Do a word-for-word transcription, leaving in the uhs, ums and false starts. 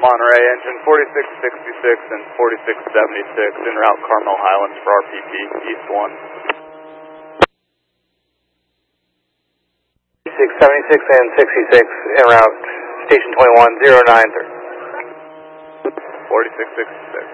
Monterey, engine forty-six sixty-six and forty-six seventy-six en route Carmel Highlands for R P P, East one. six seventy-six and sixty-six en route, station twenty-one, zero nine three. forty-six sixty-six.